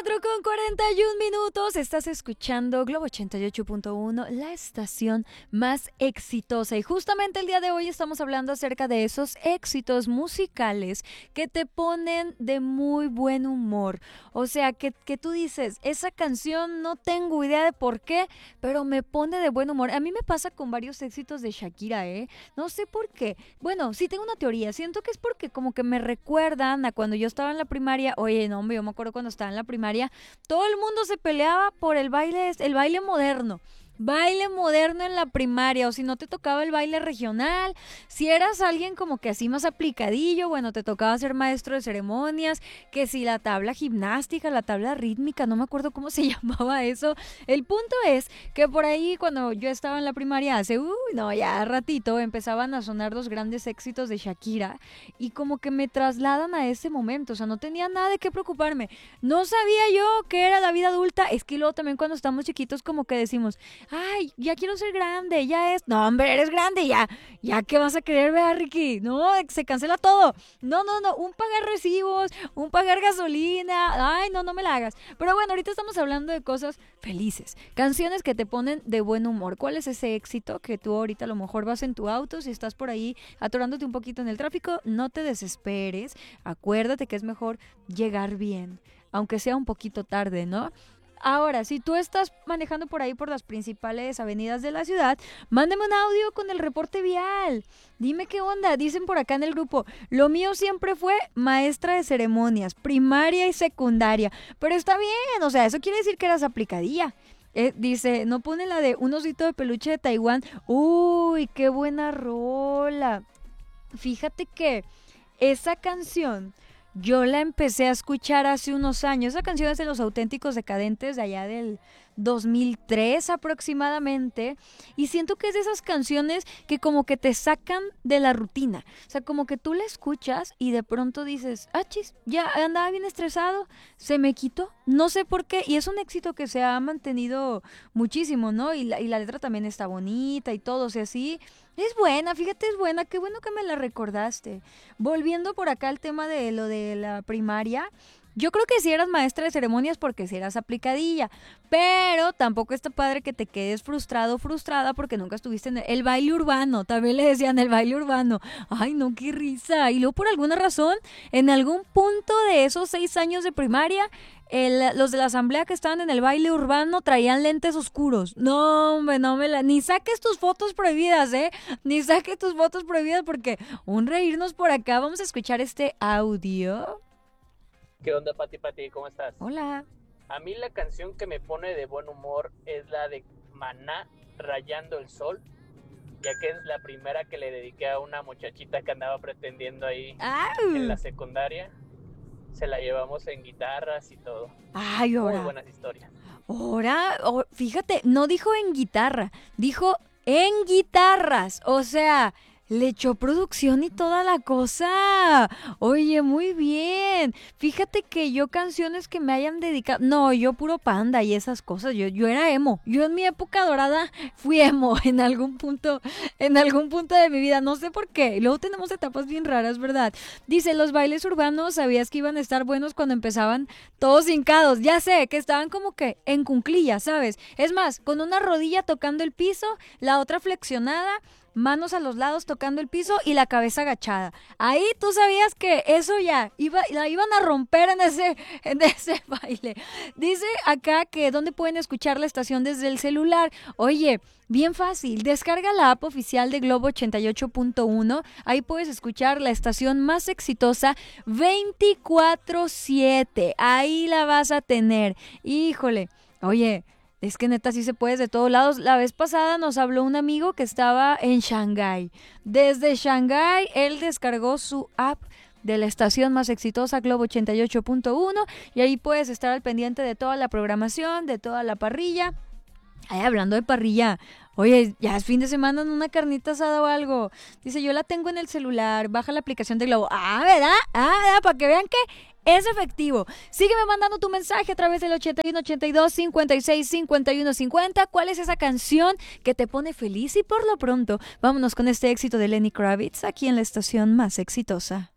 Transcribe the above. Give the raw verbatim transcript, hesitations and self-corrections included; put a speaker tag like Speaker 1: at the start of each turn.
Speaker 1: cuatro con cuarenta y un minutos. Estás escuchando Globo ochenta y ocho punto uno, la estación más exitosa. Y justamente el día de hoy estamos hablando acerca de esos éxitos musicales que te ponen de muy buen humor. O sea, que, que tú dices, esa canción no tengo idea de por qué, pero me pone de buen humor. A mí me pasa con varios éxitos de Shakira, ¿eh? No sé por qué. Bueno, sí tengo una teoría. Siento que es porque como que me recuerdan a cuando yo estaba en la primaria. Oye, no, hombre, yo me acuerdo cuando estaba en la primaria, todo el mundo se peleaba por el baile, el baile moderno. Baile moderno en la primaria, o si no te tocaba el baile regional, si eras alguien como que así más aplicadillo, bueno, te tocaba ser maestro de ceremonias, que si la tabla gimnástica, la tabla rítmica, no me acuerdo cómo se llamaba eso. El punto es que por ahí cuando yo estaba en la primaria hace, uy, no, ya ratito, empezaban a sonar los grandes éxitos de Shakira y como que me trasladan a ese momento, o sea, no tenía nada de qué preocuparme. No sabía yo qué era la vida adulta, es que luego también cuando estamos chiquitos como que decimos, ay, ya quiero ser grande, ya es, no hombre, eres grande, ya, ya qué vas a querer, vea Ricky, no, se cancela todo, no, no, no, un pagar recibos, un pagar gasolina, ay, no, no me la hagas, pero bueno, ahorita estamos hablando de cosas felices, canciones que te ponen de buen humor. ¿Cuál es ese éxito que tú ahorita a lo mejor vas en tu auto, si estás por ahí atorándote un poquito en el tráfico? No te desesperes, acuérdate que es mejor llegar bien, aunque sea un poquito tarde, ¿no? Ahora, si tú estás manejando por ahí por las principales avenidas de la ciudad, mándame un audio con el reporte vial. Dime qué onda. Dicen por acá en el grupo, lo mío siempre fue maestra de ceremonias, primaria y secundaria. Pero está bien, o sea, eso quiere decir que eras aplicadilla. Eh, dice, no pone la de un osito de peluche de Taiwán. Uy, qué buena rola. Fíjate que esa canción yo la empecé a escuchar hace unos años. Esa canción es de Los Auténticos Decadentes, de allá del dos mil tres aproximadamente. Y siento que es de esas canciones que como que te sacan de la rutina. O sea, como que tú la escuchas y de pronto dices, ah, chis, ya andaba bien estresado, se me quitó. No sé por qué. Y es un éxito que se ha mantenido muchísimo, ¿no? Y la, y la letra también está bonita y todo. O sea, sí, es buena, fíjate, es buena. Qué bueno que me la recordaste. Volviendo por acá al tema de lo de la primaria, yo creo que si eras maestra de ceremonias porque si eras aplicadilla, pero tampoco está padre que te quedes frustrado o frustrada porque nunca estuviste en el, el baile urbano, también le decían el baile urbano. Ay, no, qué risa. Y luego por alguna razón, en algún punto de esos seis años de primaria, el, los de la asamblea que estaban en el baile urbano traían lentes oscuros. No, hombre, no me la... Ni saques tus fotos prohibidas, ¿eh? Ni saques tus fotos prohibidas porque un reírnos por acá. Vamos a escuchar este audio.
Speaker 2: ¿Qué onda, Pati Pati? ¿Cómo estás?
Speaker 1: Hola.
Speaker 2: A mí la canción que me pone de buen humor es la de Maná, Rayando el Sol, ya que es la primera que le dediqué a una muchachita que andaba pretendiendo ahí
Speaker 1: ¡Au!
Speaker 2: En la secundaria. Se la llevamos en guitarras y todo.
Speaker 1: Ay, ahora.
Speaker 2: Muy buenas historias.
Speaker 1: Ahora, oh, fíjate, no dijo en guitarra, dijo en guitarras, o sea... Le echó producción y toda la cosa. Oye, muy bien. Fíjate que yo canciones que me hayan dedicado... No, yo puro Panda y esas cosas. Yo, yo era emo. Yo en mi época dorada fui emo en algún punto, en algún punto de mi vida. No sé por qué. Luego tenemos etapas bien raras, ¿verdad? Dice, los bailes urbanos, ¿sabías que iban a estar buenos cuando empezaban todos hincados? Ya sé, que estaban como que en cunclillas, ¿sabes? Es más, con una rodilla tocando el piso, la otra flexionada, manos a los lados tocando el piso y la cabeza agachada. Ahí tú sabías que eso ya iba, la iban a romper en ese, en ese baile. Dice acá que dónde pueden escuchar la estación desde el celular. Oye, bien fácil, descarga la app oficial de Globo ochenta y ocho punto uno. Ahí puedes escuchar la estación más exitosa veinticuatro siete. Ahí la vas a tener. Híjole, oye, es que neta sí se puede de todos lados. La vez pasada nos habló un amigo que estaba en Shanghái. Desde Shanghái él descargó su app de la estación más exitosa, Globo ochenta y ocho punto uno, y ahí puedes estar al pendiente de toda la programación, de toda la parrilla. Ay, hablando de parrilla, oye, ya es fin de semana en una carnita asada o algo. Dice, yo la tengo en el celular, baja la aplicación de Globo. Ah, ¿verdad? Ah, ¿verdad? Para que vean que es efectivo. Sígueme mandando tu mensaje a través del ochenta y uno ochenta y dos cincuenta y seis cincuenta y uno cincuenta. ¿Cuál es esa canción que te pone feliz? Y por lo pronto, vámonos con este éxito de Lenny Kravitz aquí en la estación más exitosa.